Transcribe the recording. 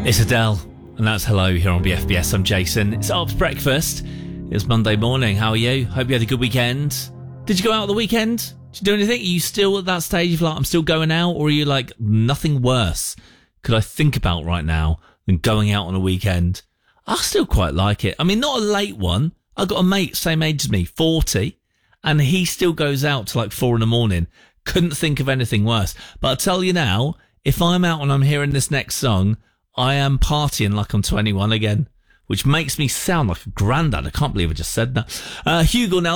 It's Adele, and that's Hello here on BFBS. I'm Jason. It's Arps Breakfast. It's Monday morning. How are you? Hope you had a good weekend. Did you go out on the weekend? Did you do anything? Are you still at that stage of like, I'm still going out? Or are you like, nothing worse could I think about right now than going out on a weekend? I still quite like it. I mean, not a late one. I got a mate, same age as me, 40, and he still goes out to like 4 a.m. Couldn't think of anything worse. But I'll tell you now, if I'm out and I'm hearing this next song, I am partying like I'm 21 again, which makes me sound like a granddad. I can't believe I just said that. Hugo now.